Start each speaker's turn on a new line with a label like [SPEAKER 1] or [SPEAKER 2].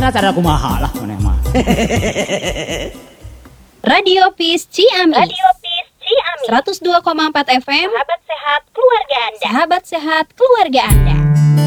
[SPEAKER 1] cara kumaha lah maneh mah.
[SPEAKER 2] Radio Peace Ciamis.
[SPEAKER 3] Radio Peace Ciamis.
[SPEAKER 2] 102,4 FM.
[SPEAKER 3] Sahabat sehat keluarga Anda.
[SPEAKER 2] Sahabat sehat keluarga Anda.